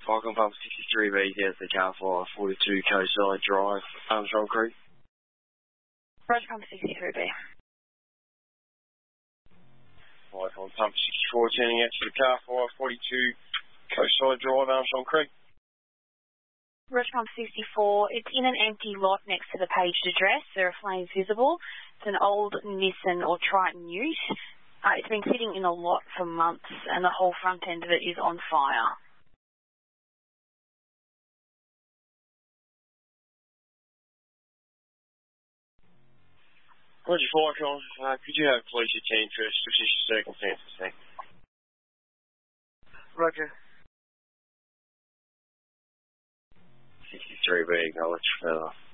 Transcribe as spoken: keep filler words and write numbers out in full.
Fire Pump sixty-three B, here's the car for forty-two Coastside Drive, Armstrong Creek. Roger Pump sixty-three B. Fire Pump sixty-four, turning out to the car for forty-two Coastside Drive, Armstrong Creek. Roger Pump sixty-four, it's in an empty lot next to the paged address. There are flames visible. It's an old Nissan or Triton Ute. Uh, it's been sitting in a lot for months and the whole front end of it is on fire. Roger Fire, uh, could you have police attend for suspicious circumstances, thank you. Roger. sixty-three B, acknowledged. Uh,